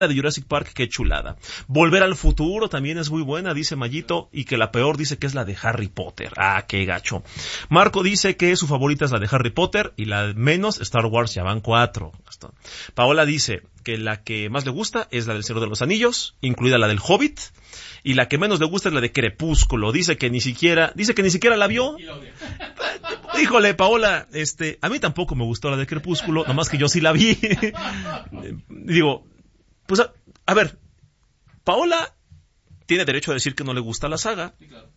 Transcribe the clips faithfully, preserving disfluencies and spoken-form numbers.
de Jurassic Park, qué chulada. Volver al futuro también es muy buena, dice Mayito, y que la peor dice que es la de Harry Potter. Ah, qué gacho. Marco dice que su favorita es la de Harry Potter y la menos Star Wars, ya van cuatro. Paola dice que la que más le gusta es la del Señor de los Anillos, incluida la del Hobbit, y la que menos le gusta es la de Crepúsculo. Dice que ni siquiera, dice que ni siquiera la vio. Híjole, Paola, este, a mí tampoco me gustó la de Crepúsculo, nomás que yo sí la vi. Digo, pues a, a ver, Paola tiene derecho a decir que no le gusta la saga,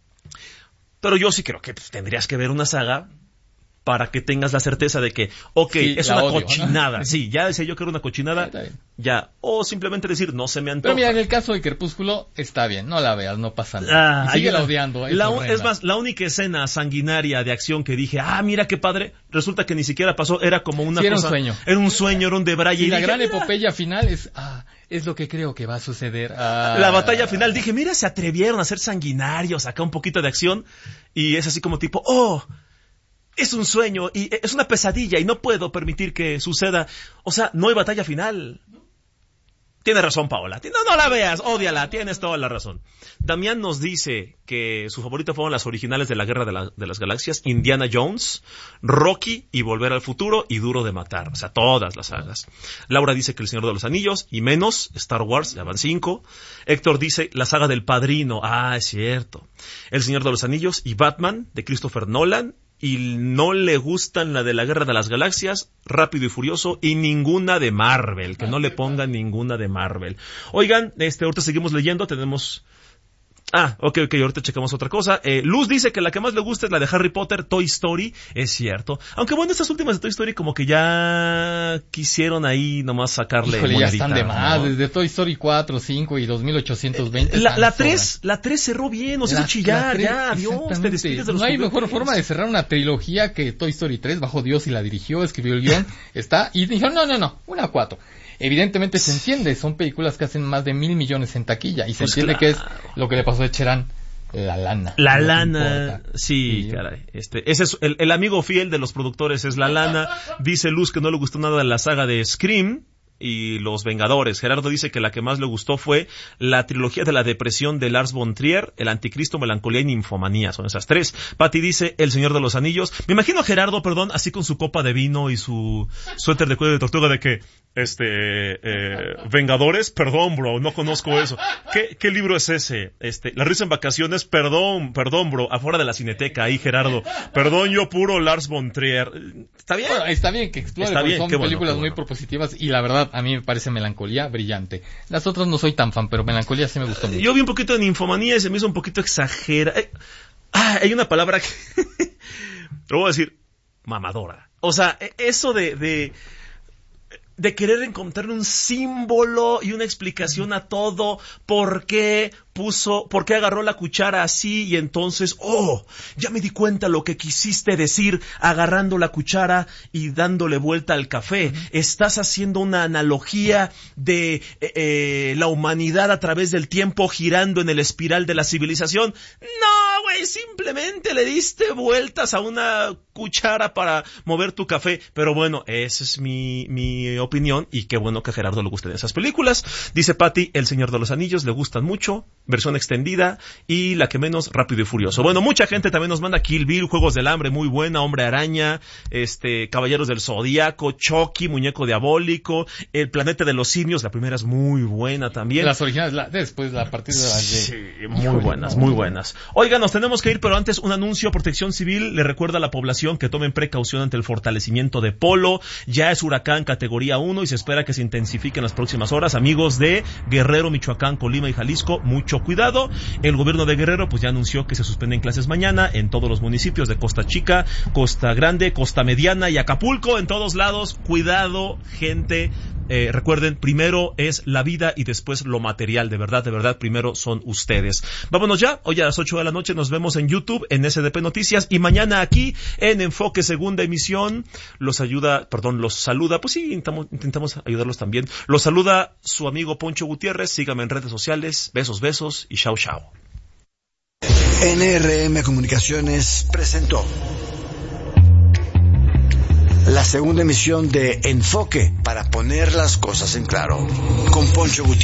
pero yo sí creo que pues, tendrías que ver una saga para que tengas la certeza de que, ok, sí, es una odio, cochinada. ¿No? Sí, ya decía yo que era una cochinada, ya. O simplemente decir, no se me antoja. Pero mira, en el caso de Crepúsculo, está bien, no la veas, no pasa nada. Ah, y sigue la odiando. La, es más, la única escena sanguinaria de acción que dije, ah, mira qué padre, resulta que ni siquiera pasó, era como una sí, cosa. Era un sueño. Era un sueño, era un debraye. Y, y la dije, gran mira, epopeya final es, ah, es lo que creo que va a suceder. Ah. La batalla final, dije, mira, se atrevieron a ser sanguinarios, acá un poquito de acción, y es así como tipo, oh, es un sueño y es una pesadilla y no puedo permitir que suceda. O sea, no hay batalla final. Tiene razón, Paola. No, no la veas, ódiala, tienes toda la razón. Damián nos dice que su favorito fueron las originales de la Guerra de, la, de las Galaxias, Indiana Jones, Rocky y Volver al Futuro y Duro de Matar. O sea, todas las sagas. Laura dice que El Señor de los Anillos y menos Star Wars, ya van cinco. Héctor dice la saga del Padrino. Ah, es cierto. El Señor de los Anillos y Batman de Christopher Nolan. Y no le gustan la de la Guerra de las Galaxias, Rápido y Furioso y ninguna de Marvel, que no le pongan ninguna de Marvel. Oigan, este, ahorita seguimos leyendo, tenemos... Ah, ok, ok, ahorita checamos otra cosa. Eh, Luz dice que la que más le gusta es la de Harry Potter, Toy Story. Es cierto. Aunque bueno, estas últimas de Toy Story como que ya quisieron ahí nomás sacarle Híjole, monedita, ya están de más, ¿no? Desde Toy Story cuatro, cinco y dos mil ochocientos veinte. La, la tres, la tres cerró bien, nos hizo chillar, ya, adiós, te despides de los No hay juguetes. mejor forma de cerrar una trilogía que Toy Story tres, bajó Dios y la dirigió, escribió el guión, está, y dijeron, no, no, no, una cuatro. Evidentemente se entiende, son películas que hacen más de mil millones en taquilla, y se pues entiende claro. que es lo que le pasó a Cherán. La lana. La no lana, sí, sí, caray. Este, ese es el, el amigo fiel de los productores es la lana. Dice Luz que no le gustó nada de la saga de Scream y Los Vengadores. Gerardo dice que la que más le gustó fue la trilogía de la depresión de Lars von Trier, El Anticristo, Melancolía y Ninfomanía. Son esas tres. Pati dice El Señor de los Anillos. Me imagino a Gerardo, perdón, así con su copa de vino y su suéter de cuello de tortuga de que, este, eh, Vengadores, perdón, bro, no conozco eso. ¿Qué, qué libro es ese? Este, La risa en vacaciones, perdón, perdón, bro, afuera de la Cineteca, ahí, Gerardo. Perdón, yo puro Lars von Trier. ¿Está bien? Bueno, está bien que explore, está bien, son qué películas bueno, muy bueno. propositivas y la verdad, a mí me parece Melancolía brillante. Las otras no soy tan fan, pero Melancolía sí me gustó mucho. Yo vi un poquito de Ninfomanía y se me hizo un poquito exagerada. Eh, ah, hay una palabra que... lo voy a decir, mamadora. O sea, eso de... de de querer encontrar un símbolo y una explicación a todo, por qué puso, por qué agarró la cuchara así y entonces, oh, ya me di cuenta lo que quisiste decir agarrando la cuchara y dándole vuelta al café. Estás haciendo una analogía de eh, eh, la humanidad a través del tiempo girando en el espiral de la civilización. No, güey, simplemente le diste vueltas a una cuchara para mover tu café. Pero bueno, esa es mi, mi opinión y qué bueno que a Gerardo le gusten esas películas. Dice Patti, El Señor de los Anillos le gustan mucho, versión extendida, y la que menos, Rápido y Furioso. Bueno, mucha gente también nos manda Kill Bill, Juegos del Hambre, muy buena, Hombre Araña, este, Caballeros del Zodíaco, Chucky, Muñeco Diabólico, El Planeta de los Simios, la primera es muy buena también. Las originales, la, después la partida de las de... Sí, muy buenas, muy buenas. Oigan, nos tenemos que ir, pero antes un anuncio. Protección Civil le recuerda a la población que tomen precaución ante el fortalecimiento de Polo. Ya es huracán categoría uno y se espera que se intensifique en las próximas horas. Amigos de Guerrero, Michoacán, Colima y Jalisco, mucho cuidado. El gobierno de Guerrero pues ya anunció que se suspenden clases mañana en todos los municipios de Costa Chica, Costa Grande, Costa Mediana y Acapulco. En todos lados, cuidado, gente. Eh, recuerden, primero es la vida y después lo material. De verdad, de verdad, primero son ustedes. Vámonos ya. Hoy a las ocho de la noche nos vemos en YouTube, en S D P Noticias, y mañana aquí en Enfoque Segunda Emisión. Los ayuda, perdón, los saluda, pues sí, intentamos, intentamos ayudarlos también. Los saluda su amigo Poncho Gutiérrez. Sígame en redes sociales. Besos, besos y chao, chao. N R M Comunicaciones presentó la segunda emisión de Enfoque, para poner las cosas en claro, con Poncho Gutiérrez.